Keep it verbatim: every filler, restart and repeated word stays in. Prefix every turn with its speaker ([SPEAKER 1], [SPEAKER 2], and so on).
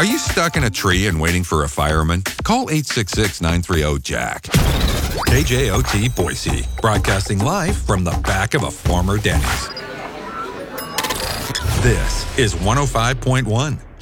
[SPEAKER 1] Are you stuck in a tree and waiting for a fireman? Call eight six six, nine three zero, Jack. K J O T Boise, broadcasting live from the back of a former Denny's. This is one oh five point one